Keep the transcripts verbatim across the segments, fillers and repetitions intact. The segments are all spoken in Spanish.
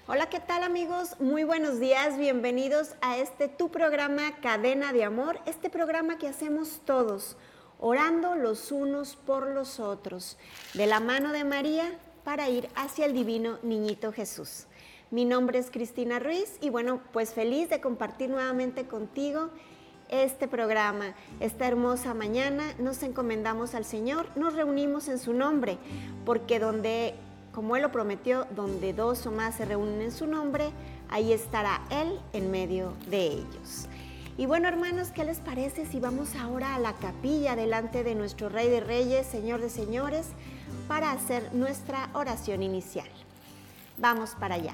Hola, ¿qué tal amigos? Muy buenos días, bienvenidos a este tu programa Cadena de Amor, este programa que hacemos todos, orando los unos por los otros, de la mano de María para ir hacia el divino niñito Jesús. Mi nombre es Cristina Ruiz y bueno, pues feliz de compartir nuevamente contigo este programa, esta hermosa mañana. Nos encomendamos al Señor, nos reunimos en su nombre, porque donde, como Él lo prometió, donde dos o más se reúnen en su nombre, ahí estará Él en medio de ellos. Y bueno, hermanos, ¿qué les parece si vamos ahora a la capilla delante de nuestro Rey de Reyes, Señor de Señores, para hacer nuestra oración inicial? Vamos para allá.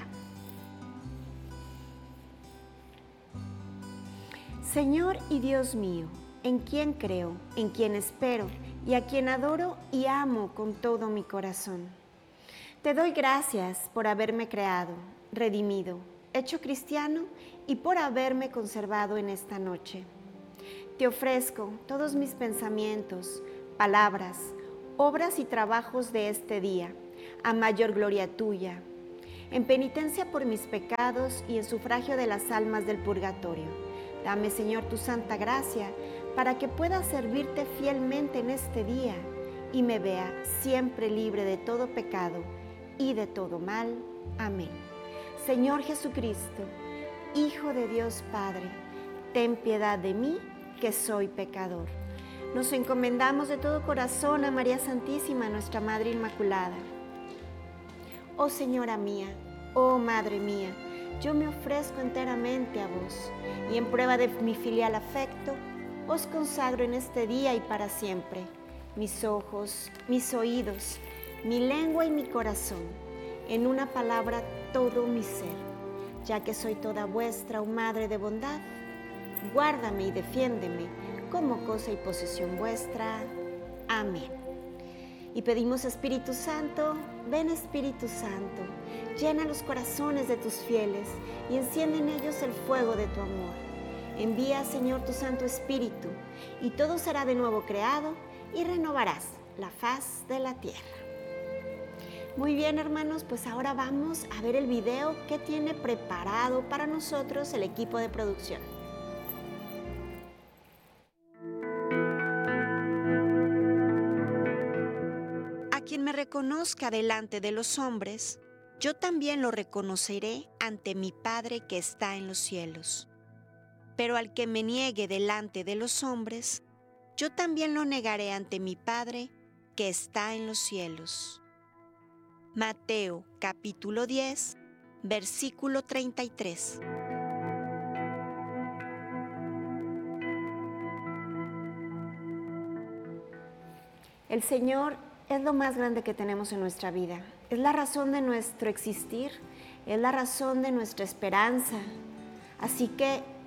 Señor y Dios mío, en quien creo, en quien espero y a quien adoro y amo con todo mi corazón. Te doy gracias por haberme creado, redimido, hecho cristiano y por haberme conservado en esta noche. Te ofrezco todos mis pensamientos, palabras, obras y trabajos de este día, a mayor gloria tuya, en penitencia por mis pecados y en sufragio de las almas del purgatorio. Dame, Señor, tu santa gracia para que pueda servirte fielmente en este día y me vea siempre libre de todo pecado y de todo mal. Amén. Señor Jesucristo, Hijo de Dios Padre, ten piedad de mí, que soy pecador. Nos encomendamos de todo corazón a María Santísima, nuestra Madre Inmaculada. Oh Señora mía, oh Madre mía, yo me ofrezco enteramente a vos y en prueba de mi filial afecto, os consagro en este día y para siempre mis ojos, mis oídos, mi lengua y mi corazón, en una palabra todo mi ser, ya que soy toda vuestra, oh Madre de bondad, guárdame y defiéndeme como cosa y posesión vuestra. Amén. Y pedimos, Espíritu Santo, ven Espíritu Santo, llena los corazones de tus fieles y enciende en ellos el fuego de tu amor. Envía, Señor, tu Santo Espíritu, y todo será de nuevo creado y renovarás la faz de la tierra. Muy bien, hermanos, pues ahora vamos a ver el video que tiene preparado para nosotros el equipo de producción. A quien me reconozca delante de los hombres, yo también lo reconoceré ante mi Padre que está en los cielos. Pero al que me niegue delante de los hombres, yo también lo negaré ante mi Padre que está en los cielos. Mateo capítulo diez, versículo treinta y tres. El Señor es lo más grande que tenemos en nuestra vida. Es la razón de nuestro existir, es la razón de nuestra esperanza. Así que